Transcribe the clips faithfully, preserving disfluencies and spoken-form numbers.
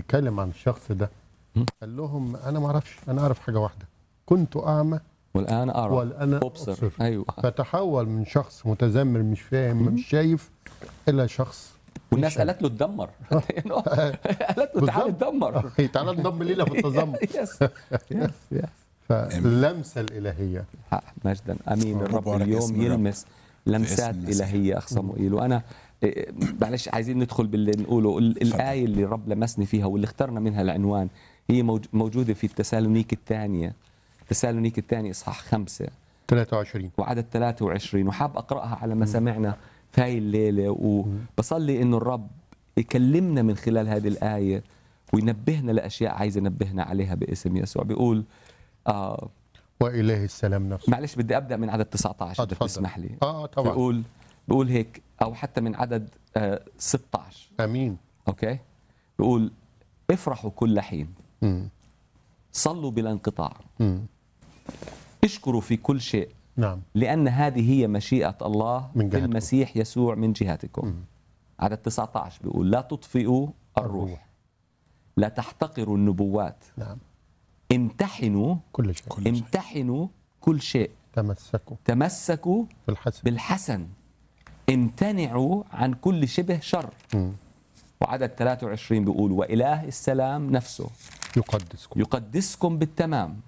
بيتكلم عن الشخص ده قال لهم انا ما اعرفش، انا اعرف حاجه واحده، كنت اعمى والآن أرى والان أبصر. ابصر. أيوة. فتحول من شخص متذمر مش فاهم مش شايف الى شخص والناس شايف. قالت له اتدمر. قالت له تعال اتدمر. تعال انضم لينا في التذمر. يس يس يس. فاللمسه الالهيه حق مجدا امين. الرب مبارك اليوم اسم الرب. يلمس لمسات باسم المسيح. الهيه اخ صموئيل. وانا إيه، معلش عايزين ندخل باللي نقوله. ال- الايه اللي الرب لمسني فيها واللي اخترنا منها العنوان هي موج- موجوده في التسالونيك الثانيه تسالونيك الثانيه اصحاح خمسة ثلاثة وعشرين وعدد ثلاثة وعشرين، وحاب اقراها على ما سمعنا في هاي الليله، وبصلي انه الرب يكلمنا من خلال هذه الايه وينبهنا لاشياء عايز ينبهنا عليها باسم يسوع. بيقول آه واله السلام نفسه. معلش بدي ابدا من عدد تسعة عشر اذا اتفضل. تسمح لي. اه طبعا. بقول بقول هيك، او حتى من عدد آه ستة عشر. امين. اوكي. بقول افرحوا كل حين، مم. صلوا بلا انقطاع، مم. اشكروا في كل شيء، نعم. لان هذه هي مشيئه الله من في جهتكم. المسيح يسوع من جهتكم. مم. عدد تسعة عشر بيقول لا تطفئوا الروح، الروح. لا تحتقروا النبوات، نعم. امتحنوا كل شيء. كل شيء. امتحنوا كل شيء، تمسكوا تمسكوا بالحسن. بالحسن، امتنعوا عن كل شبه شر. مم. وعدد ثلاثة وعشرين بيقول وإله السلام نفسه يقدسكم. يقدسكم بالتمام،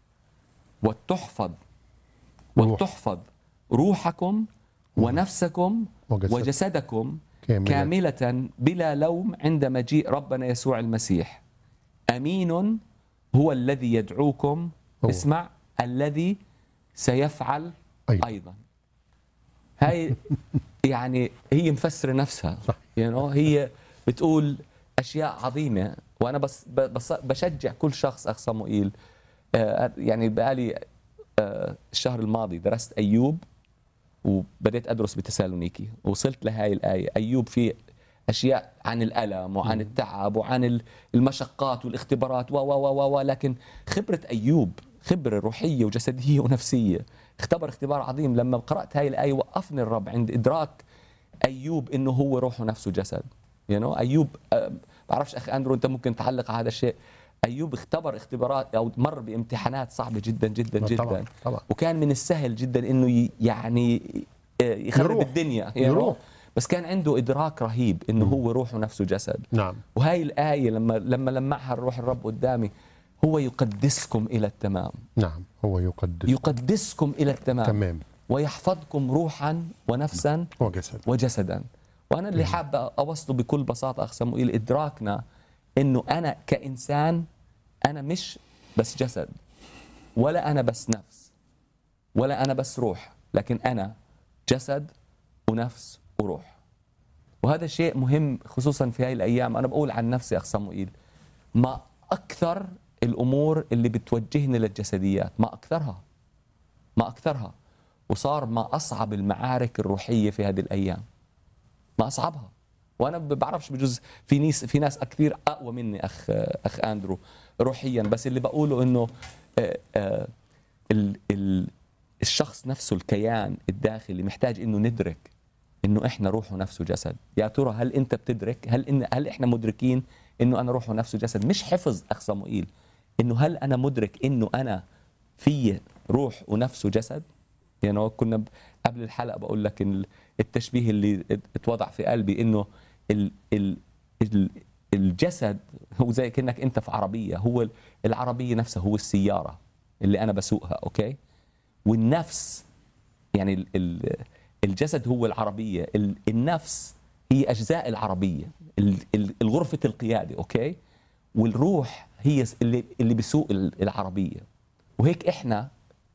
وتحفظ روح. وتحفظ روحكم ونفسكم وجسد. وجسدكم كاملة. كاملة بلا لوم عند مجيء ربنا يسوع المسيح. أمين هو الذي يدعوكم، هو. اسمع، الذي سيفعل أيضا. أيضا. هاي يعني هي مفسرة نفسها. صح. يعني هي بتقول أشياء عظيمة. وأنا بس بس بشجع كل شخص أخ صموئيل. آه يعني بقالي آه الشهر الماضي درست أيوب وبدأت أدرس بتسالونيكي، وصلت لهاي الآية. أيوب فيه أشياء عن الألم وعن التعب وعن المشقات والاختبارات و و و و لكن خبرة أيوب خبرة روحية وجسدية ونفسية. اختبر اختبار عظيم. لما قرأت هاي الآية وقفني الرب عند إدراك أيوب إنه هو روح ونفسه جسد. you know أيوب أه بعرفش أخي أندرو أنت ممكن تعلق على هذا الشيء. أيوب اختبر اختبارات أو مر بامتحانات صعبة جدا جدا جدا. طبعا. طبعا. وكان من السهل جدا إنه ي- يعني يخرب يروح. الدنيا you know. يروح. بس كان عنده إدراك رهيب إنه هو روح ونفسه جسد. نعم. وهاي الآية لما لما لمعها الروح الرب قدامي، هو يقدسكم إلى التمام. نعم. هو يقدس. يقدسكم إلى التمام. تمام. ويحفظكم روحا ونفسا وجسد. وجسدا. وأنا اللي حاب أوصله بكل بساطة أخ صموئيل، إدراكنا إنه أنا كإنسان أنا مش بس جسد، ولا أنا بس نفس، ولا أنا بس روح، لكن أنا جسد ونفس وروح. وهذا شيء مهم خصوصا في هاي الأيام. أنا بقول عن نفسي أخ صموئيل، ما أكثر الأمور اللي بتوجهني للجسديات، ما أكثرها ما أكثرها وصار ما أصعب المعارك الروحية في هذه الأيام، ما أصعبها. وأنا ما بعرفش بجوز في ناس في ناس كثير أقوى مني أخ أخ أندرو روحيا، بس اللي بقوله إنه آه آه ال ال الشخص نفسه الكيان الداخلي محتاج إنه ندرك إنه إحنا روح ونفس وجسد. يا ترى هل أنت بتدرك؟ هل إن هل إحنا مدركين إنه أنا روح ونفس وجسد؟ مش حفظ أخ صموئيل، إنه هل أنا مدرك إنه أنا في روح ونفس وجسد؟ يعني كنا قبل الحلقة بقول لك إن التشبيه اللي اتوضع في قلبي إنه ال ال ال الجسد هو زي كأنك أنت في عربية، هو العربية نفسها هو السيارة اللي أنا بسوقها، أوكي؟ والنفس يعني ال ال الجسد هو العربية، النفس هي أجزاء العربية، الغرفة القيادة، أوكي؟ والروح هي اللي اللي بيسوق العربية. وهيك إحنا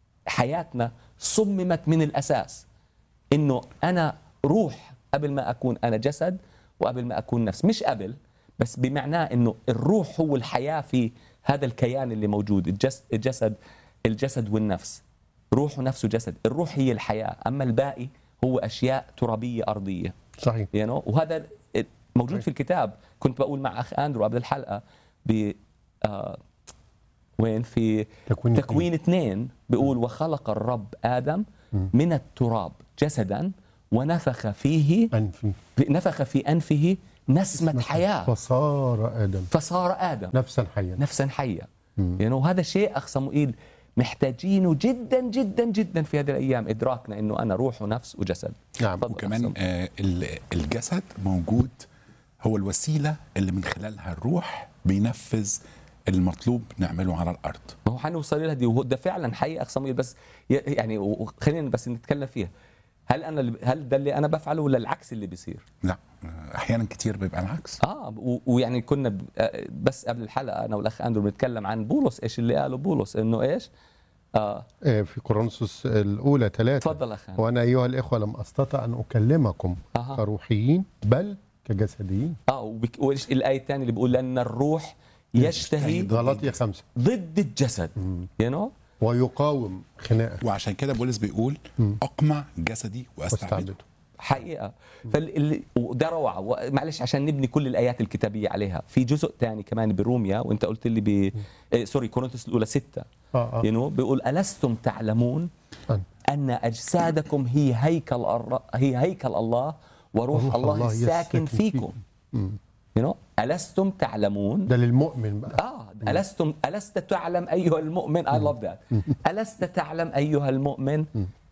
حياتنا صممت من الأساس إنه أنا روح قبل ما أكون أنا جسد وقبل ما أكون نفس. مش قبل، بس بمعناه إنه الروح هو الحياة في هذا الكيان اللي موجود، الجسد الجسد الجسد والنفس، روح ونفس وجسد. الروح هي الحياة، أما الباقي هو أشياء ترابية أرضية. صحيح. you know? وهذا موجود في الكتاب. كنت بقول مع أخ أندرو قبل الحلقة ب آه وين في تكوين, تكوين اثنين بيقول وخلق الرب آدم من التراب جسدا ونفخ فيه أنفي. نفخ في أنفه نسمة حياة فصار آدم فصار آدم نفسا حيا. نفسا حية. يعني وهذا شيء أخ صموئيل محتاجينه جدا جدا جدا في هذه الأيام، إدراكنا أنه أنا روح ونفس وجسد. نعم. تفضل وكمان أخ آه ال- الجسد موجود هو الوسيلة اللي من خلالها الروح بينفذ المطلوب نعمله على الأرض. ما هو حنوصل لها دي، وده فعلا حقيقة أخ صموئيل. بس ي- يعني و- خلينا بس نتكلم فيها. هل أنا اللي- هل ده اللي أنا بفعله ولا العكس اللي بيصير؟ لا، آه، أحيانا كتير بيبقى العكس. اه و- ويعني كنا ب- آه، بس قبل الحلقه انا والاخ اندرو بنتكلم عن بولس، ايش اللي قاله بولس انه ايش؟ اه آه، في كورنثوس الأولى ثلاثة، تفضل اخ أندرو. وأنا أيها الإخوة لم أستطع أن أكلمكم أها. كروحيين بل كجسديين. اه وبك- وايش الايه الثانيه اللي بيقول لان الروح يشتهي غلطية خمسة. ضد الجسد، يو نو ويقاوم خناقة وعشان كده بولس بيقول أقمع جسدي وأستعبده. واستعبده. حقيقه. فال... وده روعه. ومعلش عشان نبني كل الايات الكتابيه عليها، في جزء ثاني كمان بروميا، وانت قلت لي ب إيه سوري كورنثوس الاولى ستة، آه آه. يو نو بيقول الستم تعلمون أن أن أجسادكم هي هيكل الر- هي هيكل الله وروح وروح الله الله الساكن يسكن فيكم. you know ألستم تعلمون؟ ده للمؤمن بقى. آه ألستم ألست تعلم أيها المؤمن I love that ألست تعلم أيها المؤمن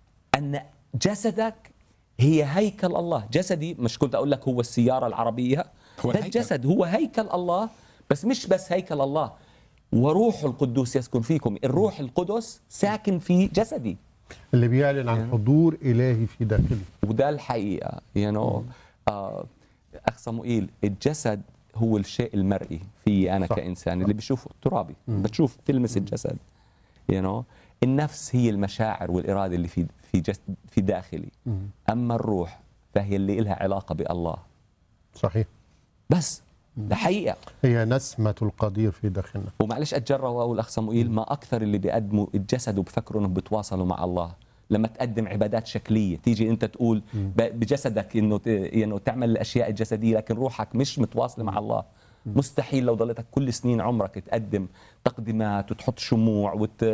أن جسدك هي هيكل الله. جسدي مش كنت أقول لك هو السيارة العربية، هو ده الهيكل. الجسد هو هيكل الله، بس مش بس هيكل الله، وروح القدوس يسكن فيكم. الروح القدس ساكن في جسدي، اللي بيعلن عن حضور إلهي في داخله. وده الحقيقة you know. آه أخ صموئيل، الجسد هو الشيء المرئي في أنا صح. كإنسان اللي بشوفه ترابي، بتشوف تلمس الجسد you know. النفس هي المشاعر والإرادة اللي في في جسد في داخلي، أما الروح فهي اللي لها علاقة بالله صحيح. بس. ده حقيقة. هي نسمة القدير في داخلنا. ومعلش أتجرأ وأقول أخ صموئيل، ما أكثر اللي بيقدموا الجسد وبفكروا إنهم بيتواصلوا مع الله. لما تقدم عبادات شكلية، تيجي أنت تقول ب- بجسدك إنه ت- إنه تعمل الأشياء الجسدية، لكن روحك مش متواصلة مع الله. مستحيل لو ضلتك كل سنين عمرك تقدم تقديمات وتحط شموع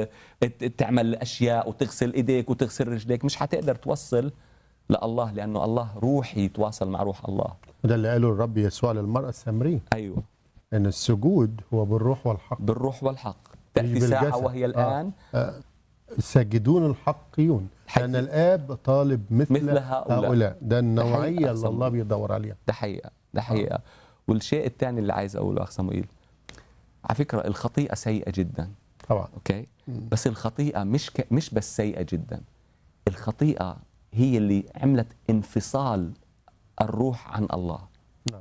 وتعمل أشياء وتغسل إيديك وتغسل رجليك، مش حتقدر توصل لله، لأنه الله روحي يتواصل مع روح الله. وده اللي قاله الرب يسوع للمرأة السامرية، أيوه، ان السجود هو بالروح والحق. بالروح والحق. مش تأتي ساعة بالجسد. وهي الآن آه. الساجدون الحقيون، حقيقي. لأن الآب طالب مثل, مثل هؤلاء. هؤلاء. ده النوعية حقيقة اللي الله بيدور عليها. ده حقيقة، ده حقيقة. والشيء الثاني اللي عايز أقوله أخ صموئيل، على فكرة الخطيئة سيئة جدا، طبعا. أوكي؟ بس الخطيئة مش ك... مش بس سيئة جدا، الخطيئة هي اللي عملت انفصال الروح عن الله، نعم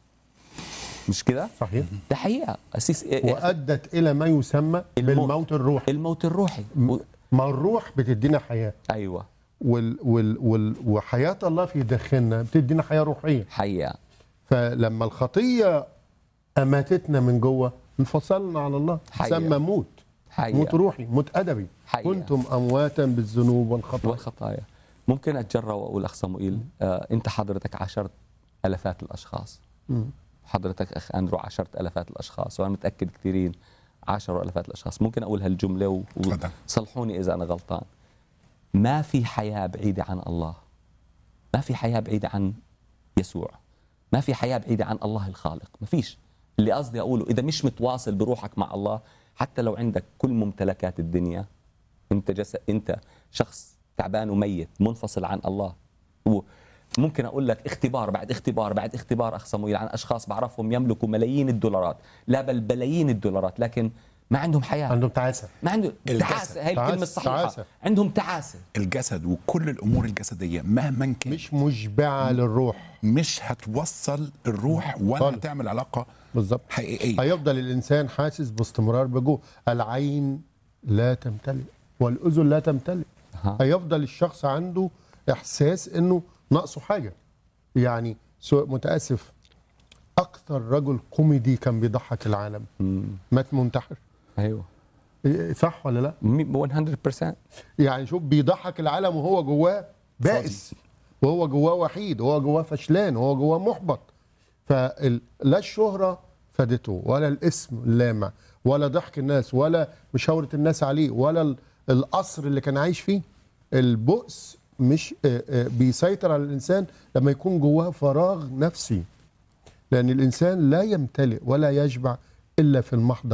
مش كده؟ صحيح. ده حقيقة أسيس وأدت إلى ما يسمى الموت. بالموت الروحي. الموت الروحي و... ما الروح بتدينا حياة، أيوة وال وال وال وحياة الله في داخلنا بتدينا حياة روحية. حقيقة. فلما الخطية أماتتنا من جوه انفصلنا عن الله، حقيقة. سمى موت. حقيقة. موت روحي، موت أدبي. حقيقة. كنتم أمواتا بالذنوب والخطايا. والخطايا. ممكن أتجرأ وأقول أخ صموئيل، آه أنت حضرتك عاشرت ألفات الأشخاص، مم. حضرتك أخ أندرو عاشرت ألفات الأشخاص، وأنا متأكد كثيرين عاشروا ألفات الأشخاص. ممكن أقول هالجملة و- تفضل. وصلحوني إذا أنا غلطان. ما في حياة بعيدة عن الله، ما في حياة بعيدة عن يسوع، ما في حياة بعيدة عن الله الخالق، ما فيش. اللي قصدي أقوله، إذا مش متواصل بروحك مع الله، حتى لو عندك كل ممتلكات الدنيا، أنت جسد، أنت شخص تعبان وميت منفصل عن الله. وممكن أقول لك اختبار بعد اختبار بعد اختبار أخ صموئيل عن أشخاص بعرفهم يملكوا ملايين الدولارات، لا بل بلايين الدولارات، لكن ما عندهم حياة، عندهم تعاسة. ما عندهم الجسد. تعاسة. هي الكلمة تعاسة. الصحيحة، تعاسة. عندهم تعاسة. الجسد وكل الأمور الجسدية مهما كان مش مشبعة للروح. مش هتوصل الروح ولا خالص. هتعمل علاقة بالظبط. حقيقية. هيفضل الإنسان حاسس باستمرار بجوع. العين لا تمتلئ والأذن لا تمتلئ. ها. هيفضل الشخص عنده إحساس إنه ناقصه حاجة. يعني سو- متأسف، أكثر رجل كوميدي كان بيضحك العالم مات منتحر. أيوه إيه، صح ولا لا؟ مية بالمية. يعني شوف، بيضحك العالم وهو جواه بائس، وهو جواه وحيد، وهو جواه فشلان، وهو جواه محبط. فلا الشهرة فادته، ولا الاسم اللامع، ولا ضحك الناس، ولا مشاورة الناس عليه، ولا ال- القصر اللي كان عايش فيه. البؤس مش آه، آه، بيسيطر على الإنسان لما يكون جواه فراغ نفسي. لأن الإنسان لا يمتلئ ولا يشبع إلا في المحضر